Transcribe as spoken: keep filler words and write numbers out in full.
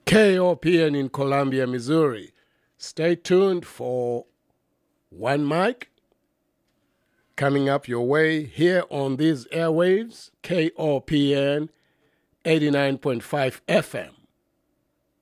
K O P N in Columbia, Missouri. Stay tuned for One Mic coming up your way here on these airwaves, K O P N eighty-nine point five F M.